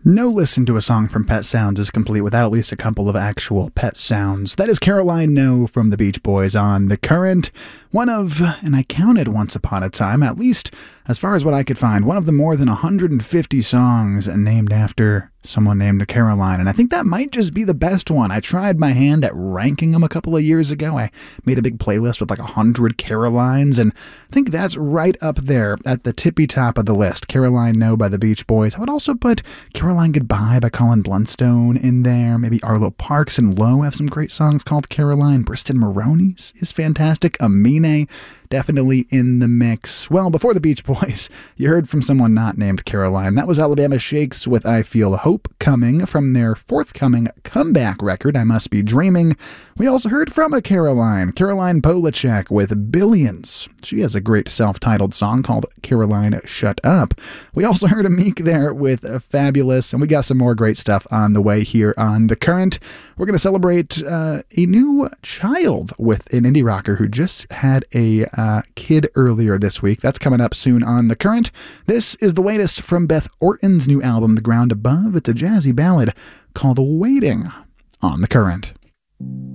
No listen to a song from Pet Sounds is complete without at least a couple of actual pet sounds. That is Caroline No from the Beach Boys on The Current. One of, and I counted once upon a time, at least as far as what I could find, one of the more than 150 songs named after someone named Caroline. And I think that might just be the best one. I tried my hand at ranking them a couple of years ago. I made a big playlist with like 100 Carolines, and I think that's right up there at the tippy top of the list. Caroline No by the Beach Boys. I would also put Caroline Goodbye by Colin Blunstone in there. Maybe Arlo Parks and Lowe have some great songs called Caroline. Briston Maroney's is fantastic. Amine, definitely in the mix. Well, before the Beach Boys, you heard from someone not named Caroline. That was Alabama Shakes with I Feel Hope Coming from their forthcoming comeback record, I Must Be Dreaming. We also heard from a Caroline Polachek with Billions. She has a great self-titled song called Caroline Shut Up. We also heard a Meek there with Fabulous, and we got some more great stuff on the way here on The Current. We're going to celebrate a new child with an indie rocker who just had a kid earlier this week. That's coming up soon on The Current. This is the latest from Beth Orton's new album, The Ground Above. It's a jazzy ballad called Waiting on The Current.